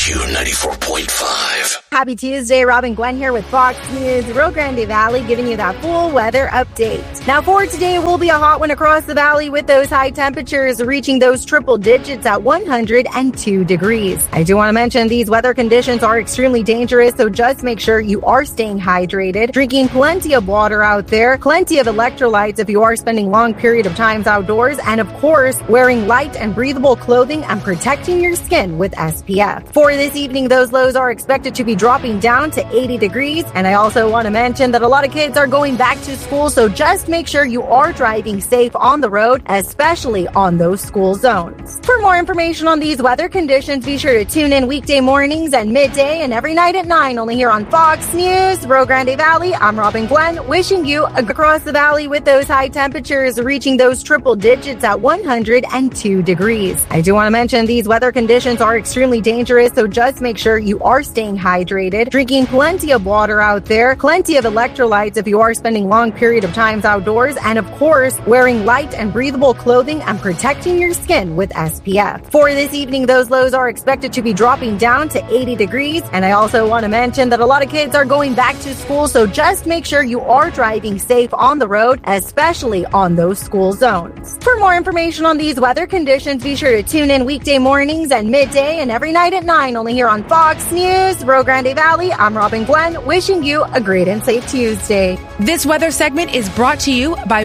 Q94.5. Happy Tuesday, Robin Gwen here with Fox News Rio Grande Valley, giving you that full weather update. Now for today, it will be a hot one across the valley with those high temperatures reaching those triple digits at 102 degrees. I do want to mention these weather conditions are extremely dangerous, so just make sure you are staying hydrated, drinking plenty of water out there, plenty of electrolytes if you are spending long period of times outdoors, and of course, wearing light and breathable clothing and protecting your skin with SPF. For this evening, those lows are expected to be dropping down to 80 degrees. And I also want to mention that a lot of kids are going back to school, so just make sure you are driving safe on the road, especially on those school zones. For more information on these weather conditions, be sure to tune in weekday mornings and midday and every night at 9, only here on Fox News Rio Grande Valley. I'm Robin Gwen, wishing you across the valley with those high temperatures reaching those triple digits at 102 degrees. I do want to mention these weather conditions are extremely dangerous, so just make sure you are staying hydrated, drinking plenty of water out there, plenty of electrolytes if you are spending long period of times outdoors, and of course, wearing light and breathable clothing and protecting your skin with SPF. For this evening, those lows are expected to be dropping down to 80 degrees. And I also want to mention that a lot of kids are going back to school, so just make sure you are driving safe on the road, especially on those school zones. For more information on these weather conditions, be sure to tune in weekday mornings and midday and every night at 9, only here on Fox News Rio Grande Valley. I'm Robin Gwen, wishing you a great and safe Tuesday. This weather segment is brought to you by